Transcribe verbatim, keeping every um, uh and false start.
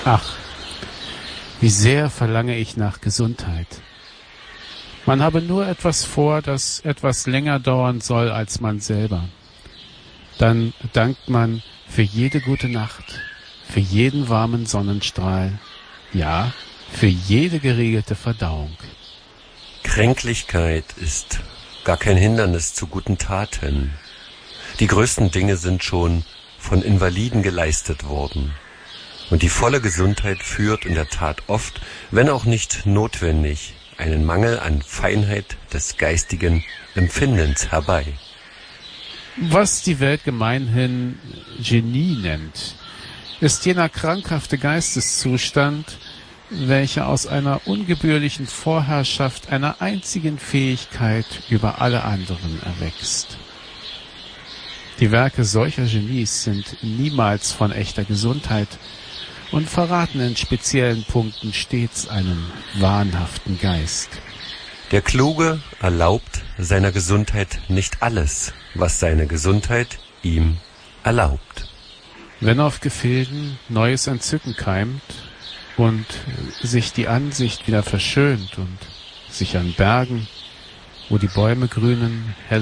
Ach, wie sehr verlange ich nach Gesundheit. Man habe nur etwas vor, das etwas länger dauern soll als man selber. Dann dankt man für jede gute Nacht, für jeden warmen Sonnenstrahl, ja, für jede geregelte Verdauung. Kränklichkeit ist gar kein Hindernis zu guten Taten. Die größten Dinge sind schon von Invaliden geleistet worden. Und die volle Gesundheit führt in der Tat oft, wenn auch nicht notwendig, einen Mangel an Feinheit des geistigen Empfindens herbei. Was die Welt gemeinhin Genie nennt, ist jener krankhafte Geisteszustand, welcher aus einer ungebührlichen Vorherrschaft einer einzigen Fähigkeit über alle anderen erwächst. Die Werke solcher Genies sind niemals von echter Gesundheit und verraten in speziellen Punkten stets einen wahnhaften Geist. Der Kluge erlaubt seiner Gesundheit nicht alles, was seine Gesundheit ihm erlaubt. Wenn auf Gefilden neues Entzücken keimt und sich die Ansicht wieder verschönt und sich an Bergen, wo die Bäume grünen, helle